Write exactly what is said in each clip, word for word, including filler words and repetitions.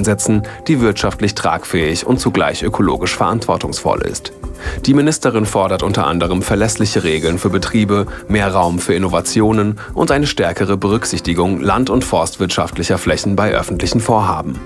einsetzen, die wirtschaftlich tragfähig und zugleich ökologisch verantwortungsvoll ist. Die Ministerin fordert unter anderem verlässliche Regeln für Betriebe, mehr Raum für Innovationen und eine stärkere Berücksichtigung land- und forstwirtschaftlicher Flächen bei öffentlichen Vorhaben.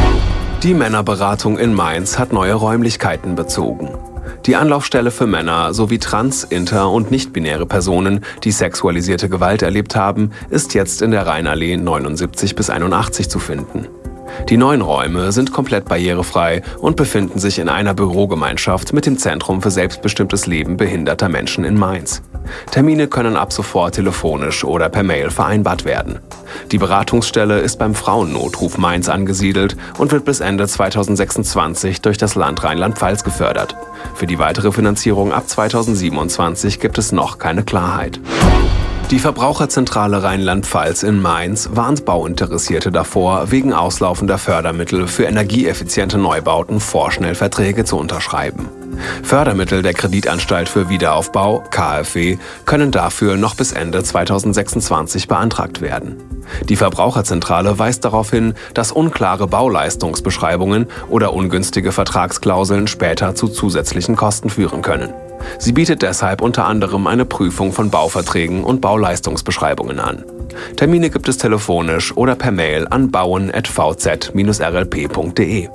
Die Männerberatung in Mainz hat neue Räumlichkeiten bezogen. Die Anlaufstelle für Männer sowie trans-, inter- und nicht-binäre Personen, die sexualisierte Gewalt erlebt haben, ist jetzt in der Rheinallee neunundsiebzig bis einundachtzig zu finden. Die neuen Räume sind komplett barrierefrei und befinden sich in einer Bürogemeinschaft mit dem Zentrum für selbstbestimmtes Leben behinderter Menschen in Mainz. Termine können ab sofort telefonisch oder per Mail vereinbart werden. Die Beratungsstelle ist beim Frauennotruf Mainz angesiedelt und wird bis Ende zweitausendsechsundzwanzig durch das Land Rheinland-Pfalz gefördert. Für die weitere Finanzierung ab zweitausendsiebenundzwanzig gibt es noch keine Klarheit. Die Verbraucherzentrale Rheinland-Pfalz in Mainz warnt Bauinteressierte davor, wegen auslaufender Fördermittel für energieeffiziente Neubauten vorschnell Verträge zu unterschreiben. Fördermittel der Kreditanstalt für Wiederaufbau, K f W, können dafür noch bis Ende zweitausendsechsundzwanzig beantragt werden. Die Verbraucherzentrale weist darauf hin, dass unklare Bauleistungsbeschreibungen oder ungünstige Vertragsklauseln später zu zusätzlichen Kosten führen können. Sie bietet deshalb unter anderem eine Prüfung von Bauverträgen und Bauleistungsbeschreibungen an. Termine gibt es telefonisch oder per Mail an bauen at v z dash r l p punkt d e.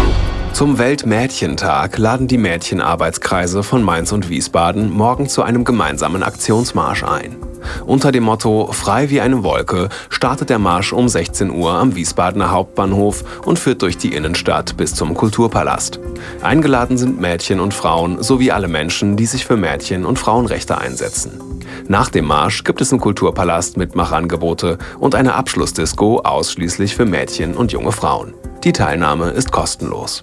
Zum Weltmädchentag laden die Mädchenarbeitskreise von Mainz und Wiesbaden morgen zu einem gemeinsamen Aktionsmarsch ein. Unter dem Motto »Frei wie eine Wolke« startet der Marsch um sechzehn Uhr am Wiesbadener Hauptbahnhof und führt durch die Innenstadt bis zum Kulturpalast. Eingeladen sind Mädchen und Frauen sowie alle Menschen, die sich für Mädchen- und Frauenrechte einsetzen. Nach dem Marsch gibt es im Kulturpalast Mitmachangebote und eine Abschlussdisco ausschließlich für Mädchen und junge Frauen. Die Teilnahme ist kostenlos.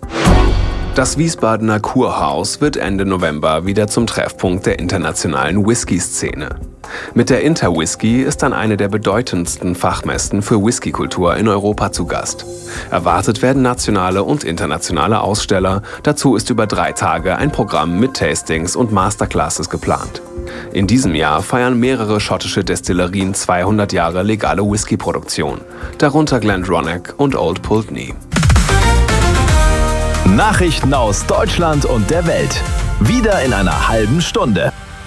Das Wiesbadener Kurhaus wird Ende November wieder zum Treffpunkt der internationalen Whisky-Szene. Mit der Interwhisky ist dann eine der bedeutendsten Fachmessen für Whiskykultur in Europa zu Gast. Erwartet werden nationale und internationale Aussteller. Dazu ist über drei Tage ein Programm mit Tastings und Masterclasses geplant. In diesem Jahr feiern mehrere schottische Destillerien zweihundert Jahre legale Whisky-Produktion, darunter GlenDronach und Old Pulteney. Nachrichten aus Deutschland und der Welt. Wieder in einer halben Stunde.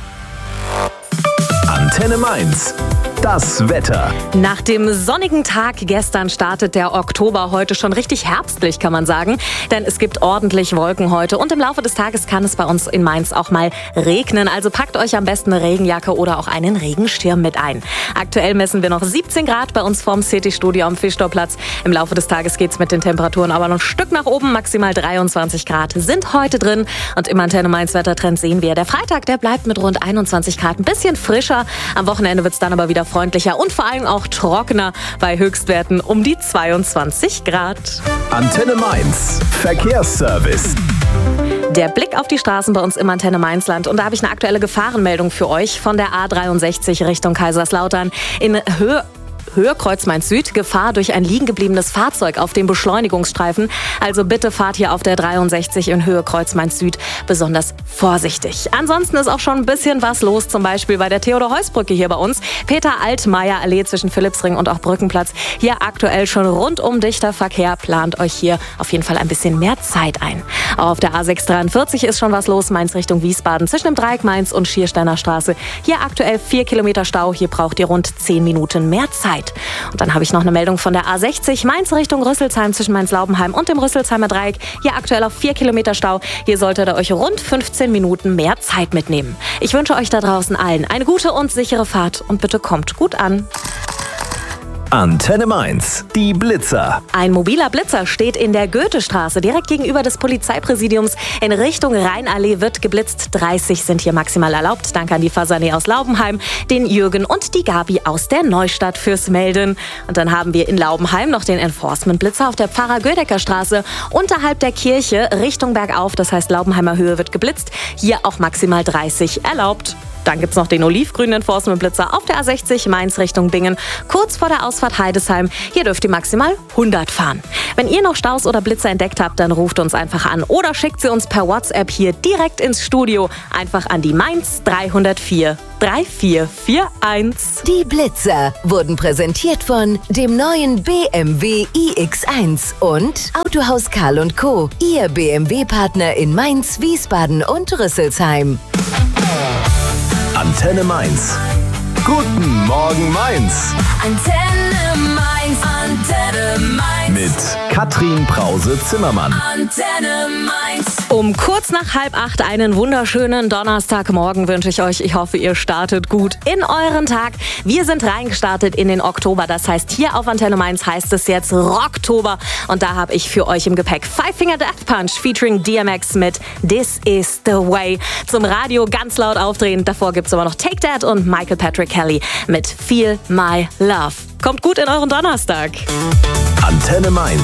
Antenne Mainz. Das Wetter. Nach dem sonnigen Tag gestern startet der Oktober heute schon richtig herbstlich, kann man sagen. Denn es gibt ordentlich Wolken heute und im Laufe des Tages kann es bei uns in Mainz auch mal regnen. Also packt euch am besten eine Regenjacke oder auch einen Regenschirm mit ein. Aktuell messen wir noch siebzehn Grad bei uns vorm City-Studio am Fischtorplatz. Im Laufe des Tages geht es mit den Temperaturen aber noch ein Stück nach oben. Maximal dreiundzwanzig Grad sind heute drin. Und im Antenne Mainz Wettertrend sehen wir, der Freitag, der bleibt mit rund einundzwanzig Grad ein bisschen frischer. Am Wochenende wird es dann aber wieder freundlicher und vor allem auch trockener bei Höchstwerten um die zweiundzwanzig Grad. Antenne Mainz. Verkehrsservice. Der Blick auf die Straßen bei uns im Antenne Mainzland. Und da habe ich eine aktuelle Gefahrenmeldung für euch von der A dreiundsechzig Richtung Kaiserslautern. In Höhe Höhe Kreuz Mainz Süd, Gefahr durch ein liegen gebliebenes Fahrzeug auf dem Beschleunigungsstreifen. Also bitte fahrt hier auf der dreiundsechzig in Höhe Kreuz Mainz Süd besonders vorsichtig. Ansonsten ist auch schon ein bisschen was los, zum Beispiel bei der Theodor-Heuss-Brücke hier bei uns. Peter-Altmaier-Allee zwischen Philippsring und auch Brückenplatz. Hier aktuell schon rundum dichter Verkehr. Plant euch hier auf jeden Fall ein bisschen mehr Zeit ein. Auch auf der A sechs dreiundvierzig ist schon was los, Mainz Richtung Wiesbaden zwischen dem Dreieck Mainz und Schiersteiner Straße. Hier aktuell vier Kilometer Stau. Hier braucht ihr rund zehn Minuten mehr Zeit. Und dann habe ich noch eine Meldung von der A sechzig, Mainz Richtung Rüsselsheim zwischen Mainz-Laubenheim und dem Rüsselsheimer Dreieck. Hier aktuell auf vier Kilometer Stau. Hier solltet ihr euch rund fünfzehn Minuten mehr Zeit mitnehmen. Ich wünsche euch da draußen allen eine gute und sichere Fahrt und bitte kommt gut an. Antenne Mainz, die Blitzer. Ein mobiler Blitzer steht in der Goethestraße, direkt gegenüber des Polizeipräsidiums. In Richtung Rheinallee wird geblitzt. dreißig sind hier maximal erlaubt. Danke an die Fasanee aus Laubenheim, den Jürgen und die Gabi aus der Neustadt fürs Melden. Und dann haben wir in Laubenheim noch den Enforcement-Blitzer auf der Pfarrer-Gödecker-Straße unterhalb der Kirche Richtung bergauf. Das heißt, Laubenheimer Höhe wird geblitzt. Hier auch maximal dreißig erlaubt. Dann gibt's noch den olivgrünen Enforcement-Blitzer auf der A sechzig Mainz Richtung Bingen, kurz vor der Ausfahrt Heidesheim. Hier dürft ihr maximal hundert fahren. Wenn ihr noch Staus oder Blitzer entdeckt habt, dann ruft uns einfach an oder schickt sie uns per WhatsApp hier direkt ins Studio. Einfach an die Mainz drei null vier drei vier vier eins. Die Blitzer wurden präsentiert von dem neuen B M W i X eins und Autohaus Karl und Co., Ihr B M W-Partner in Mainz, Wiesbaden und Rüsselsheim. Antenne Mainz. Guten Morgen Mainz. Antenne Mainz, Antenne Mainz. Mit Katrin Brause-Zimmermann. Antenne Mainz. Um kurz nach halb acht einen wunderschönen Donnerstagmorgen wünsche ich euch. Ich hoffe, ihr startet gut in euren Tag. Wir sind reingestartet in den Oktober. Das heißt, hier auf Antenne Mainz heißt es jetzt Rocktober. Und da habe ich für euch im Gepäck Five Finger Death Punch featuring D M X mit This Is The Way. Zum Radio ganz laut aufdrehen. Davor gibt es aber noch Take That und Michael Patrick Kelly mit Feel My Love. Kommt gut in euren Donnerstag. Antenne Mainz.